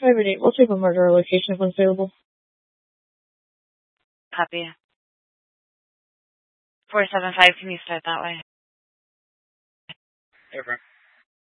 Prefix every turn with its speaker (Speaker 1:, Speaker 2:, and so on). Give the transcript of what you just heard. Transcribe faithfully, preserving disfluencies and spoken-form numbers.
Speaker 1: five eight eight. We'll take a murder location if one's available.
Speaker 2: Copy. four seven five, can you start that way?
Speaker 3: Over.